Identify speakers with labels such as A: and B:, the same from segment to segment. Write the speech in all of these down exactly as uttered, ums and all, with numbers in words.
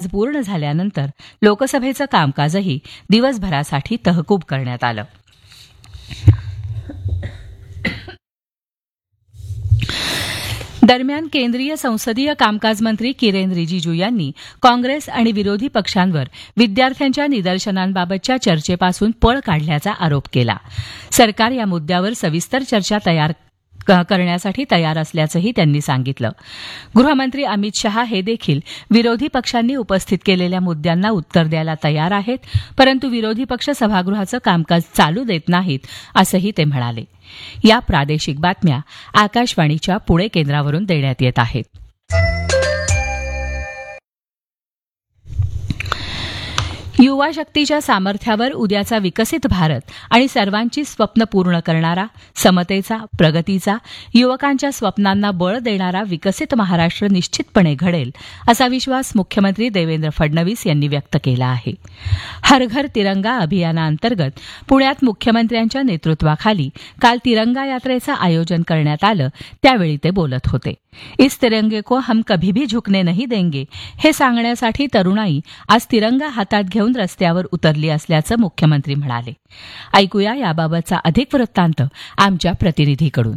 A: आज पूर्ण झाल्यानंतर लोकसभेचं कामकाजही दिवसभरासाठी तहकूब करण्यात आलं. दरम्यान केंद्रीय संसदीय कामकाज मंत्री किरेन रिजिजू यांनी काँग्रेस आणि विरोधी पक्षांवर विद्यार्थ्यांच्या निदर्शनांबाबतच्या चर्चेपासून पळ काढल्याचा आरोप केला. सरकार या मुद्द्यावर सविस्तर चर्चा तयार करण्यासाठी तयार असल्याचंही त्यांनी सांगितलं. गृहमंत्री अमित शहा हे देखील विरोधी पक्षांनी उपस्थित केलेल्या मुद्द्यांना उत्तर द्यायला तयार आहेत, परंतु विरोधी पक्ष सभागृहाचं कामकाज चालू देत नाहीत असंही ते म्हणाले. या प्रादेशिक बातम्या आकाशवाणीच्या पुणे केंद्रावरून देण्यात येत आहेत. युवा शक्तीच्या सामर्थ्यावर उद्याचा विकसित भारत आणि सर्वांची स्वप्न पूर्ण करणारा, समतेचा, प्रगतीचा, युवकांच्या स्वप्नांना बळ देणारा विकसित महाराष्ट्र निश्चितपणे घडेल असा विश्वास मुख्यमंत्री देवेंद्र फडणवीस यांनी व्यक्त केला आहे. हर घर तिरंगा अभियानाअंतर्गत पुण्यात मुख्यमंत्र्यांच्या नेतृत्वाखाली काल तिरंगा यात्रेचं आयोजन करण्यात आलं, त्यावेळी ते बोलत होते. इस तिरंगे को हम कभी भी झुकने नहीं देंगे हे सांगण्यासाठी तरुणाई आज तिरंगा हातात घेऊन रस्त्यावर उतरली असल्याचं मुख्यमंत्री म्हणाले. ऐकूया याबाबतचा अधिक वृत्तांत आमच्या प्रतिनिधीकडून.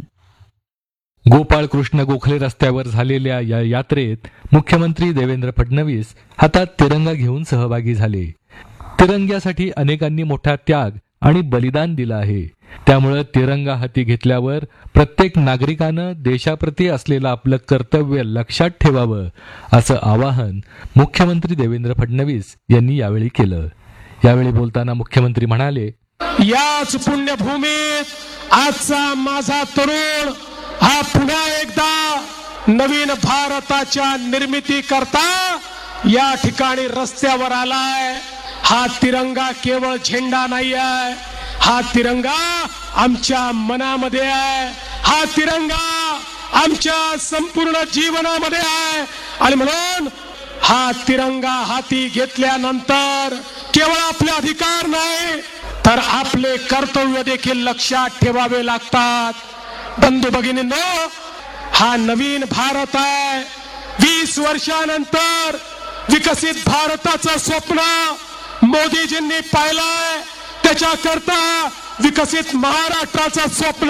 B: गोपाळ कृष्ण गोखले रस्त्यावर झालेल्या या यात्रेत मुख्यमंत्री देवेंद्र फडणवीस हातात तिरंगा घेऊन सहभागी झाले. तिरंग्यासाठी अनेकांनी मोठा त्याग आणि बलिदान दिलं आहे. त्यामुळे तिरंगा हाती घेतल्यावर प्रत्येक नागरिकानं देशाप्रती असलेलं आपलं कर्तव्य लक्षात ठेवावं असं आवाहन मुख्यमंत्री देवेंद्र फडणवीस यांनी यावेळी केलं. यावेळी बोलताना मुख्यमंत्री म्हणाले,
C: याच पुण्यभूमीत आजचा माझा तरुण हा पुन्हा एकदा नवीन भारताच्या निर्मिती करता या ठिकाणी रस्त्यावर आलाय. हा तिरंगा केवळ झेंडा नाही आहे, हा तिरंगा आमच्या मनामध्ये आहे, हा तिरंगा आमच्या संपूर्ण जीवनामध्ये आहे. आणि म्हणून हा तिरंगा हाती घेतल्यानंतर केवळ आपले अधिकार नाही तर आपले कर्तव्य देखील लक्षात ठेवावे लागतात. बंधू भगिनींनो, हा नवीन भारत आहे. वीस वर्षानंतर विकसित भारताचं स्वप्न मोदीजींनी पाहिलंय. त्याच्याकरता विकसित महाराष्ट्राचं स्वप्न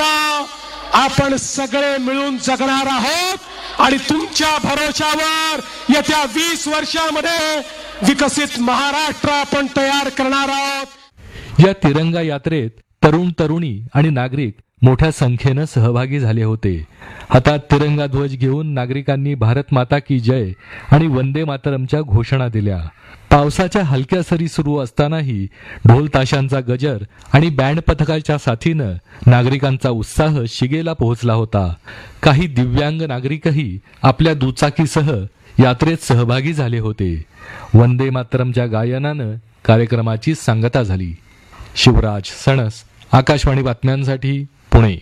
C: आपण सगळे मिळून जगणार आहोत आणि तुमच्या भरोशावर येत्या वीस वर्षामध्ये विकसित महाराष्ट्र आपण तयार करणार आहोत.
B: या तिरंगा यात्रेत तरुण तरुणी आणि नागरिक मोठ्या संख्येनं सहभागी झाले होते. हातात तिरंगा ध्वज घेऊन नागरिकांनी भारत माता की जय आणि वंदे मातरमच्या घोषणा दिल्या. पावसाच्या हलक्या सरी सुरू असतानाही ढोल ताशांचा गजर आणि बँड पथकाच्या साथीनं नागरिकांचा उत्साह शिगेला पोहोचला होता. काही दिव्यांग नागरिकही आपल्या दुचाकीसह यात्रेत सहभागी झाले होते. वंदे मातरमच्या गायनानं कार्यक्रमाची सांगता झाली. शिवराज सणस, आकाशवाणी बातम्यांसाठी पुणे.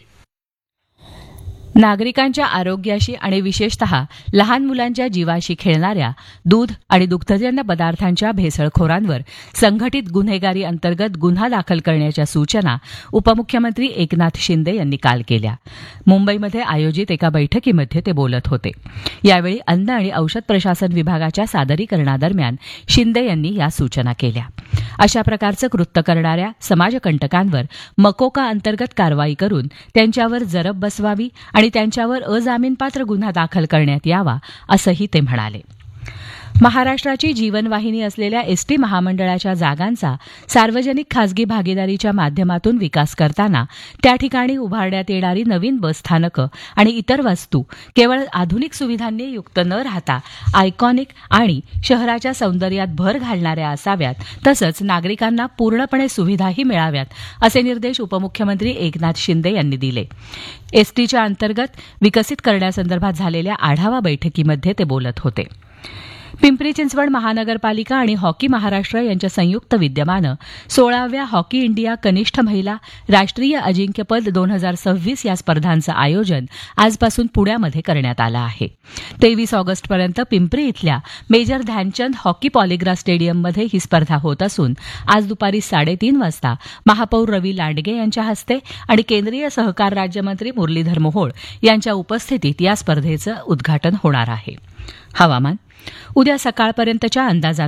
A: नागरिकांच्या आरोग्याशी आणि विशेषतः लहान मुलांच्या जीवाशी खेळणाऱ्या दूध आणि दुग्धजन्य पदार्थांच्या भेसळखोरांवर संघटित गुन्हेगारी अंतर्गत गुन्हा दाखल करण्याच्या सूचना उपमुख्यमंत्री एकनाथ शिंदे यांनी काल केल्या. मुंबईमध्ये आयोजित एका बैठकीमध्ये ते बोलत होते. यावेळी अन्न आणि औषध प्रशासन विभागाच्या सादरीकरणादरम्यान शिंदे यांनी या सूचना केल्या. अशा प्रकारचं कृत्य करणाऱ्या समाजकंटकांवर मकोका अंतर्गत कारवाई करून त्यांच्यावर जरब बसवावी आणि त्यांच्यावर अजामीनपात्र गुन्हा दाखल करण्यात यावा असंही ते म्हणाले. महाराष्ट्राची जीवनवाहिनी असलेल्या एसटी महामंडळाच्या जागांचा सार्वजनिक खासगी भागीदारीच्या माध्यमातून विकास करताना त्या ठिकाणी उभारण्यात येणारी नवीन बसस्थानकं आणि इतर वस्तू केवळ आधुनिक सुविधांनी युक्त न राहता आयकॉनिक आणि शहराच्या सौंदर्यात भर घालणाऱ्या असाव्यात, तसंच नागरिकांना पूर्णपणे सुविधाही मिळाव्यात असे निर्देश उपमुख्यमंत्री एकनाथ शिंदे यांनी दिले. एसटीच्या अंतर्गत विकसित करण्यासंदर्भात झालेल्या आढावा बैठकीमध्ये ते बोलत होते. पिंपरी चिंचवड महानगरपालिका आणि हॉकी महाराष्ट्र यांच्या संयुक्त विद्यमानं सोळाव्या हॉकी इंडिया कनिष्ठ महिला राष्ट्रीय अजिंक्यपद दोन हजार सव्वीस या स्पर्धांचं आयोजन आजपासून पुण्यामध्ये करण्यात आलं आहे. तेवीस ऑगस्टपर्यंत पिंपरी इथल्या मेजर ध्यानचंद हॉकी पॉलिग्राफ स्टेडियममध्ये ही स्पर्धा होत असून आज दुपारी साडेतीन वाजता महापौर रवी लांडगे यांच्या हस्ते आणि केंद्रीय सहकार राज्यमंत्री मुरलीधर मोहोळ यांच्या उपस्थितीत या स्पर्धेचं उद्घाटन होणार आहे. हवामान. उद्या सकाळपर्यंतच्या अंदाजानुसार